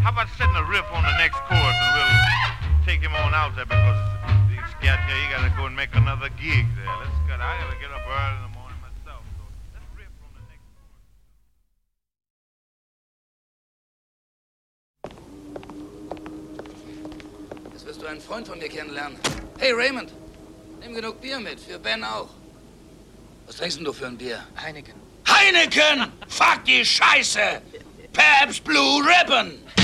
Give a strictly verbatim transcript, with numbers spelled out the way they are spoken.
How about setting a riff on the next chorus and we'll take him on out there because he's got here. He got to go and make another gig there. Let's go. I got to get up early in the morning myself. So let's riff on the next chorus. Jetzt wirst du einen Freund von mir kennenlernen. Hey Raymond, nimm genug Bier mit, für Ben auch. Was trinkst denn du für ein Bier? Heineken. Heineken! Fuck die Scheiße! Pabst Blue Ribbon!